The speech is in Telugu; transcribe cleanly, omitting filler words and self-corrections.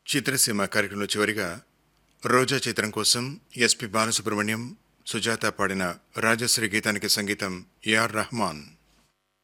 చిత్రసీమ కార్యక్రమంలో చివరిగా రోజా చిత్రం కోసం ఎస్పి బాలసుబ్రహ్మణ్యం, సుజాత పాడిన రాజశ్రీ గీతానికి సంగీతం ఏఆర్ రెహమాన్.